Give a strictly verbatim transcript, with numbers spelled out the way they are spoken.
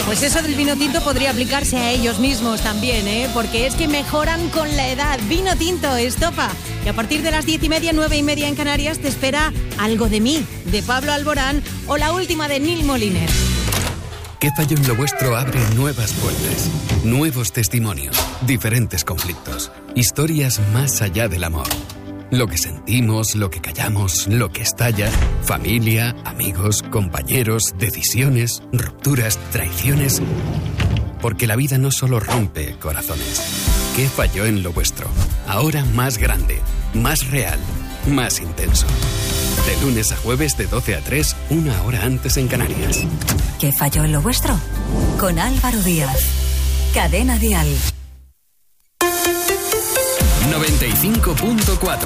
Pues eso del vino tinto podría aplicarse a ellos mismos también, ¿eh? Porque es que mejoran con la edad. Vino tinto, estopa. Y a partir de las diez y media, nueve y media en Canarias, te espera Algo de mí, de Pablo Alborán, o la última de Neil Moliner. ¿Qué falló en lo vuestro? Abre nuevas puertas, nuevos testimonios, diferentes conflictos, historias más allá del amor. Lo que sentimos, lo que callamos, lo que estalla, familia, amigos, compañeros, decisiones, rupturas, traiciones. Porque la vida no solo rompe corazones. ¿Qué falló en lo vuestro? Ahora más grande, más real, más intenso. De lunes a jueves de doce a tres, una hora antes en Canarias. ¿Qué falló en lo vuestro? Con Álvaro Díaz. Cadena Dial. noventa y cinco punto cuatro